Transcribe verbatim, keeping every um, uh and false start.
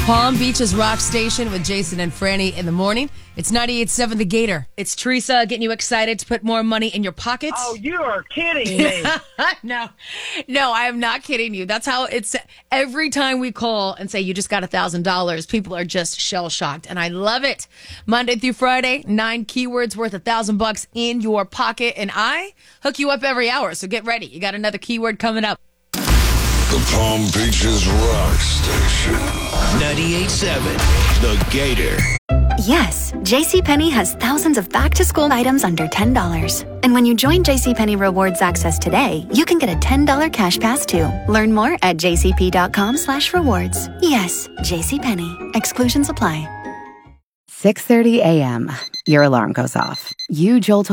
Palm Beach's Rock Station with Jason and Franny in the morning. It's ninety-eight point seven The Gator. It's Teresa getting you excited to put more money in your pockets. Oh, you are kidding me. no, no, I am not kidding you. That's how it's every time we call and say you just got one thousand dollars, people are just shell-shocked, and I love it. Monday through Friday, nine keywords worth one thousand bucks in your pocket, and I hook you up every hour, so get ready. You got another keyword coming up. The Palm Beaches Rock Station. ninety-eight point seven The Gator. Yes, JCPenney has thousands of back-to-school items under ten dollars. And when you join JCPenney Rewards Access today, you can get a ten dollars cash pass too. Learn more at jcp.com slash rewards. Yes, JCPenney. Exclusions apply. six thirty a.m. Your alarm goes off. You jolt